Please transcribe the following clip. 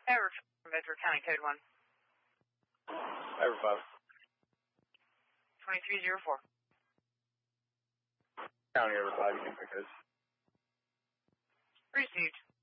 Ever Metro County Code 1. Ever 5. 2304. County Ever 5, you can pick this. Received.